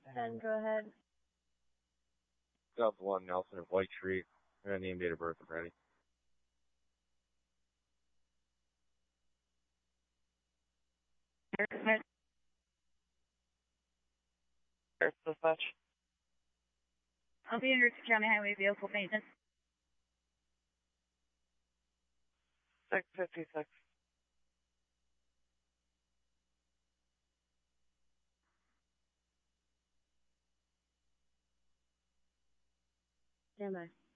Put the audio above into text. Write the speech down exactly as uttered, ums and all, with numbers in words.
ten, go ahead. South one Nelson and White Street. And name, date of birth, I'm ready. Dispatch. I'll be under County Highway Vehicle Maintenance. six fifty-six. Stand by.